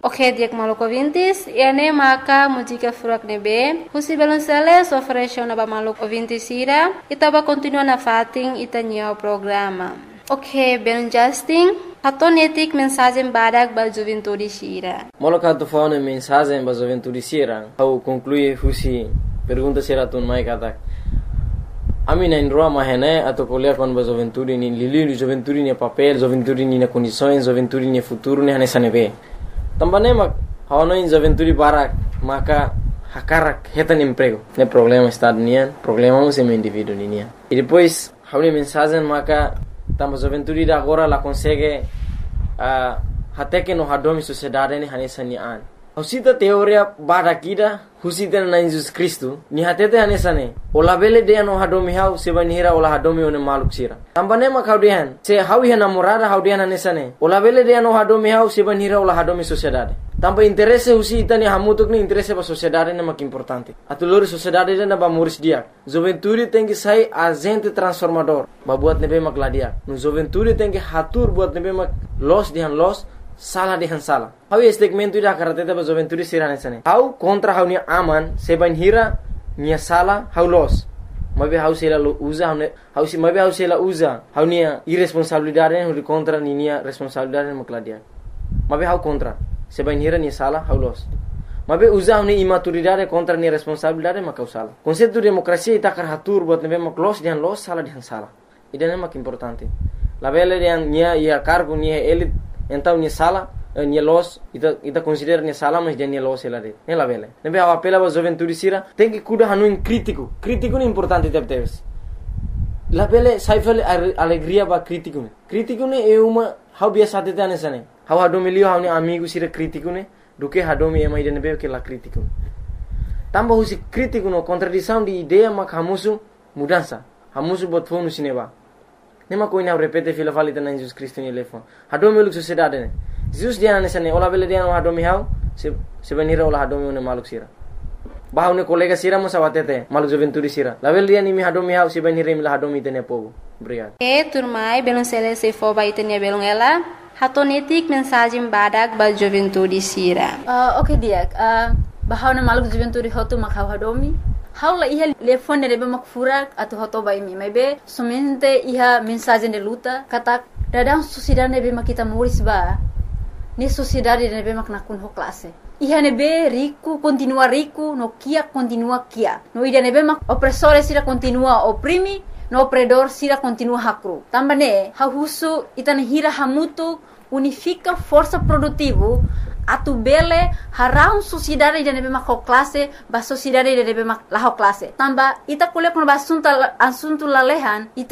Ok, diak maluco vintis, ene maka música furak nebe, husi Balonceles oferece na ba maluco vintis ira, itaba continua na fating itanya o programa. Ok, Ben Justin, hatonetik mensagem badak ba juventude sira. Maluco hato faune mensagem ba juventude sira, au conclui husi pergunta sira tun mai katak. Ami na indroa mahene atau kuliah kon ba juventude ni lili juventude ni papel, juventude ni na condições, juventude ni futuro ni hane sanebe. Tambane mak hawana in juventude barak maka hakarak hetan emprego. Ne problema estado nian, problema um sem indivíduo nian. E depois hauni mensagem maka tamba juventude da agora la consegue hateke no hadomi sociedade ni hane sanian. Husita teoria barakida husita na Jesus Cristo ni hatete hane sane. Ola bele de no hadomi hau sebanira ola hadomi one maluk sira. Tambane mak haudian se hawi hana morada haudian hane sane. Ola bele de no hadomi hau sebanira ola hadomi sociedade. Tamba interesse husita ni hamutuk ni interesse ba sociedade na mak importante. Atulori sociedade na ba muris dia. Juventude tem que sair agente transformador. Ba buat nebe mak ladia. No juventude tem que hatur buat nebe mak los dihan los salah dihan salah. Hau segmento ida karateta ba juventude sirane sane. Hau kontra hau ni aman sebanira nia sala hau los. Mabe hau sela usa hau si mabe hau sela usa hau nia irresponsabilidade hu contra nia responsabilidade makladia. Mabe hau contra sebanira nia sala hau los. Mabe usa hau ni imaturidade contra nia responsabilidade makau sala. Konsepto demokrasia ita karatur buat nebe maklos dian los sala dian sala. Idane mak importante. La bele dian nia ia cargo nia elit então nia sala nia los ita considera nia sala mas dia nia los ela de ela vele nebe a apela ba juventude sira tem que cuidar hanu in crítico ni importante teves la vele saifale alegria ba crítico ne é uma how biasa tete anesane how hadomi lio how ni amigo sira crítico ne do que hadomi é mais de nebe que la crítico tamba husi crítico no contradição de ideia mak hamusu mudança hamusu bot fonu sineba nema ko ina repete fila falita na Jesus Cristo ni lefon hadomi luk sociedade ne Jesus dia na sane ola bele dia no hadomi hau se benira ola hadomi ne maluk sira bahau ne kolega sira mo sawatete maluk juventude sira la bele dia ni mi hadomi hau se benira mi la hadomi tene pogo obrigado turmai Balonceles se fo ba itenia belong ela hatonetik mensagem badak ba juventude sira. Ok dia bahau na maluk juventude hotu mak hau hadomi hau la iha telefon de mak furak atau hoto ba imi maybe somente iha mensagem de luta kata dadang sociedade nebe mak kita muris ba ni sociedade nebe mak nakun ho classe iha nebe rico continua rico no kia continua kia no ida nebe mak opressore sira continua oprimi no opredor sira continua hakru tambane hau husu itane hira hamutu unifica força produtivo atu bele harau sociedade de nebe mak ho classe ba sociedade de nebe mak la ho classe tamba ita kuliah kun ba assunto lalehan ita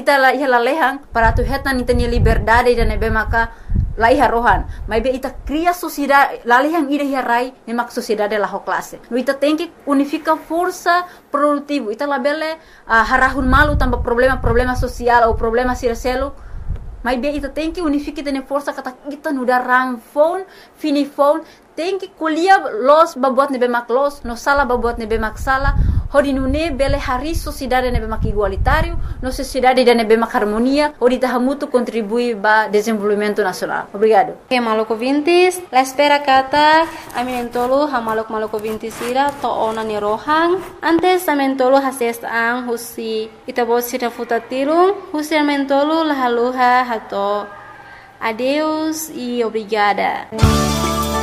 la lehan para tu hetan itani liberdade de nebe maka lai harohan mai be ita cria sociedade lalehan ida hirai ne mak sociedade la ho classe no ita tem que unifica força produtivo ita la bele harahun malu tamba problema social ou problema siraselo mas bem, ita tem que unificar tene força kata kita nuda ramfon, finifon, tem que colher los babuat nebe mak los, no sala babuat nebe mak sala, hodi nune bele hari sociedade nebe mak igualitário, no sociedade de nebe mak harmonia, hodi tahamutu contribui ba desenvolvimento nacional. Obrigado. Okay, maluco vintis, la espera kata aminentolo ha maluco vintis ira to ona ni rohang, antes amentolo hases ang husi itabot sira futatirung, husi amentolo lahaluha hato. Adeus e obrigada.